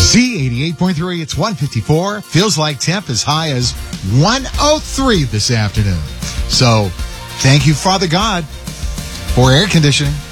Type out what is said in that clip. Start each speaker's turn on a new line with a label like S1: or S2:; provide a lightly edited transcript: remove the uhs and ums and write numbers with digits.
S1: Z88.3, it's 154. Feels like temp as high as 103 this afternoon. So, thank you, Father God, for air conditioning.